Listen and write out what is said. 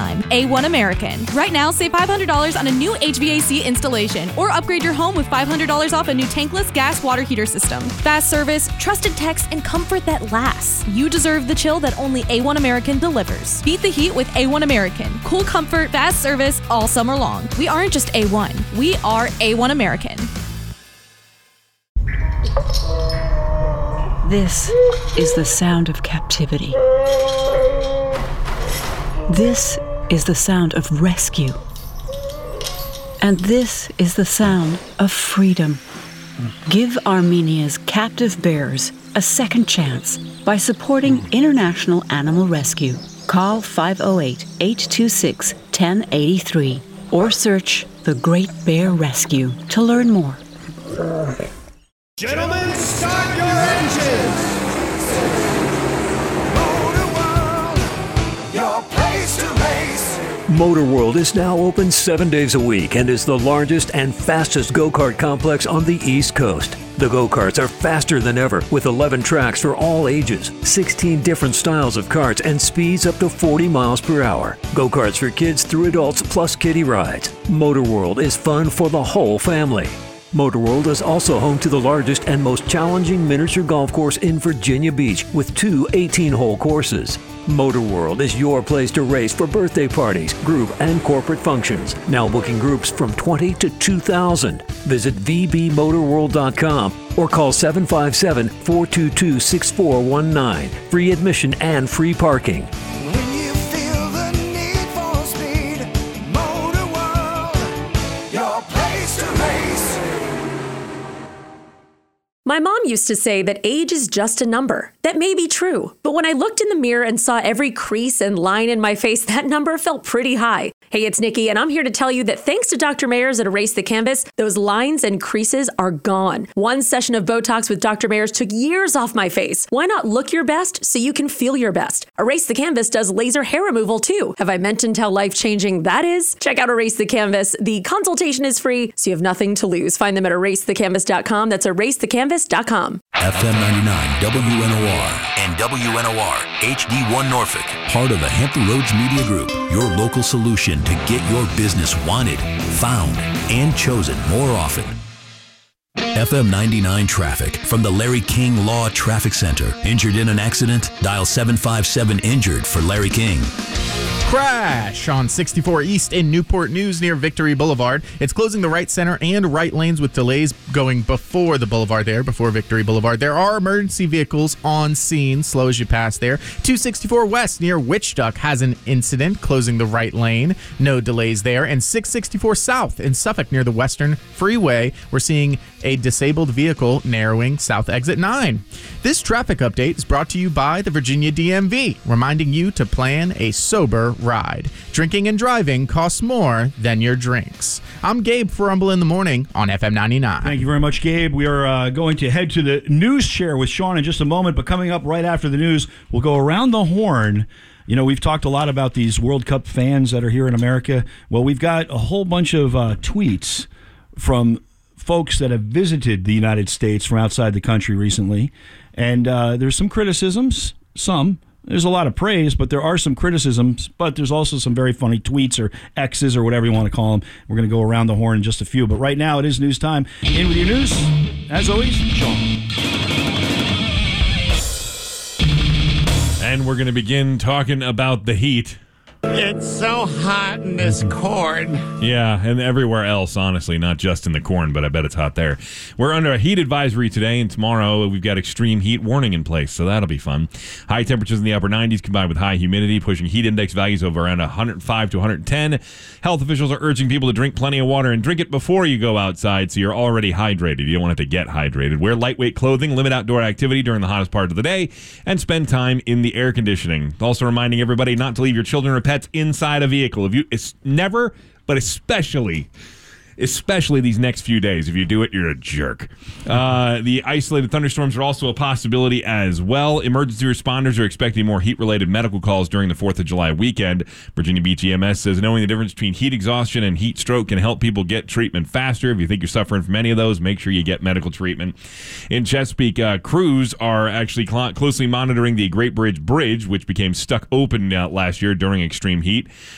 time. A1 American. Right now, save $500 on a new HVAC installation or upgrade your home with $500 off a new tankless gas water heater system. Fast service, trusted techs, and comfort that lasts. You deserve the chill that only A1 American delivers. Beat the heat with A1 American. Cool comfort, fast service all summer long. We aren't just A1. We are A1 American. This is the sound of captivity. This is the sound of rescue. And this is the sound of freedom. Give Armenia's captive bears a second chance by supporting International Animal Rescue. Call 508-826-1083 or search The Great Bear Rescue to learn more. Gentlemen, start your engines! Motor World, your place to race. Motor World is now open 7 days a week and is the largest and fastest go-kart complex on the East Coast. The go-karts are faster than ever with 11 tracks for all ages, 16 different styles of karts, and speeds up to 40 miles per hour. Go-karts for kids through adults plus kiddie rides. Motor World is fun for the whole family. Motor World is also home to the largest and most challenging miniature golf course in Virginia Beach with 2 18-hole courses. Motor World is your place to race for birthday parties, group, and corporate functions. Now booking groups from 20 to 2,000. Visit vbmotorworld.com or call 757-422-6419. Free admission and free parking. When you feel the need for speed, Motor World, your place to race. My mom used to say that age is just a number. That may be true, but when I looked in the mirror and saw every crease and line in my face, that number felt pretty high. Hey, it's Nikki, and I'm here to tell you that thanks to Dr. Mayers at Erase the Canvas, those lines and creases are gone. One session of Botox with Dr. Mayers took years off my face. Why not look your best so you can feel your best? Erase the Canvas does laser hair removal too. Have I mentioned how life-changing that is? Check out Erase the Canvas. The consultation is free, so you have nothing to lose. Find them at erasethecanvas.com. That's erasethecanvas.com. FM 99 WNOR and WNOR HD1 Norfolk, part of the Hampton Roads Media Group, your local solution to get your business wanted, found, and chosen more often. FM 99 traffic from the Larry King Law Traffic Center. Injured in an accident? Dial 757-INJURED for Larry King. Crash on 64 East in Newport News near Victory Boulevard. It's closing the right center and right lanes with delays going before the boulevard there, before Victory Boulevard. There are emergency vehicles on scene, slow as you pass there. 264 West near Witch Duck has an incident, closing the right lane. No delays there. And 664 South in Suffolk near the Western Freeway, we're seeing a disabled vehicle narrowing South Exit 9. This traffic update is brought to you by the Virginia DMV, reminding you to plan a sober ride. Drinking and driving costs more than your drinks. I'm Gabe for Rumble in the Morning on FM 99. Thank you very much, Gabe. We are going to head to the news chair with Sean in just a moment, but coming up right after the news, we'll go around the horn. You know, we've talked a lot about these World Cup fans that are here in America. Well, we've got a whole bunch of tweets from folks that have visited the United States from outside the country recently, and there's some criticisms, There's a lot of praise, but there are some criticisms, but there's also some very funny tweets or X's or whatever you want to call them. We're going to go around the horn in just a few, but right now it is news time. In with your news, as always, Sean. And we're going to begin talking about the heat. It's so hot in this corn. Yeah, and everywhere else, honestly, not just in the corn, but I bet it's hot there. We're under a heat advisory today, and tomorrow we've got extreme heat warning in place, so that'll be fun. High temperatures in the upper 90s combined with high humidity, pushing heat index values of around 105 to 110. Health officials are urging people to drink plenty of water and drink it before you go outside so you're already hydrated. You don't want it to get hydrated. Wear lightweight clothing, limit outdoor activity during the hottest part of the day, and spend time in the air conditioning. Also reminding everybody not to leave your children or pets inside a vehicle. If you, it's never, but especially these next few days. If you do it, you're a jerk. The isolated thunderstorms are also a possibility as well. Emergency responders are expecting more heat-related medical calls during the 4th of July weekend. Virginia Beach EMS says knowing the difference between heat exhaustion and heat stroke can help people get treatment faster. If you think you're suffering from any of those, make sure you get medical treatment. In Chesapeake, crews are actually closely monitoring the Great Bridge Bridge, which became stuck open last year during extreme heat.